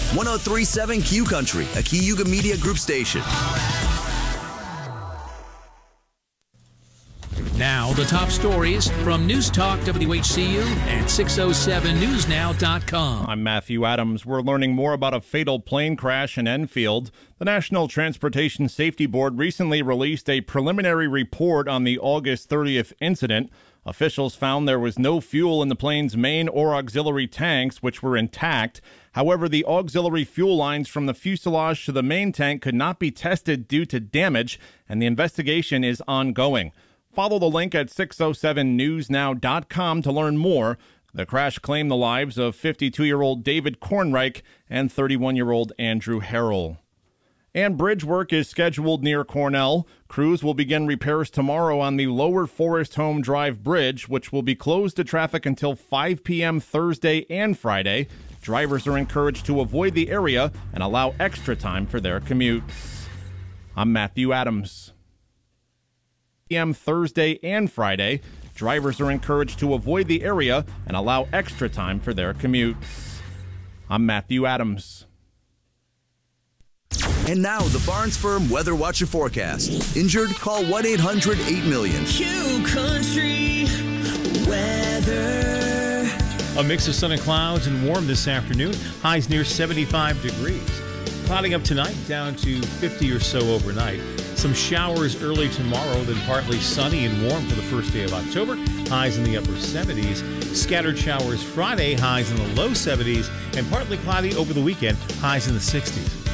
1037 Q Country, a Cayuga Media Group station. Now, the top stories from News Talk WHCU and 607newsnow.com. I'm Matthew Adams. We're learning more about a fatal plane crash in Enfield. The National Transportation Safety Board recently released a preliminary report on the August 30th incident. Officials found there was no fuel in the plane's main or auxiliary tanks, which were intact. However, the auxiliary fuel lines from the fuselage to the main tank could not be tested due to damage, and the investigation is ongoing. Follow the link at 607newsnow.com to learn more. The crash claimed the lives of 52-year-old David Kornreich and 31-year-old Andrew Harrell. And bridge work is scheduled near Cornell. Crews will begin repairs tomorrow on the Lower Forest Home Drive Bridge, which will be closed to traffic until 5 p.m. Thursday and Friday. Drivers are encouraged to avoid the area and allow extra time for their commutes. I'm Matthew Adams. p.m. Thursday and Friday. Drivers are encouraged to avoid the area and allow extra time for their commutes. I'm Matthew Adams. And now, the Barnes Firm Weather Watch and Forecast. Injured? Call 1-800-8-million. Q Country weather. A mix of sun and clouds and warm this afternoon. Highs near 75 degrees. Clouding up tonight down to 50 or so overnight. Some showers early tomorrow, then partly sunny and warm for the first day of October. Highs in the upper 70s. Scattered showers Friday, highs in the low 70s. And partly cloudy over the weekend, highs in the 60s.